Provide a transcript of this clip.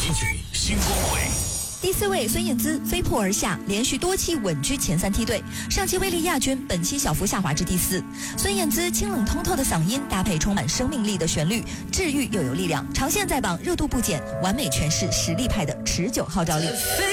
曲新光辉。 第4位孙燕姿飞扑而下，连续多期稳居前3梯队。上期位列亚军，本期小幅下滑至第4。孙燕姿清冷通透的嗓音搭配充满生命力的旋律，治愈又有力量，长线在榜，热度不减，完美诠释实力派的持久号召力。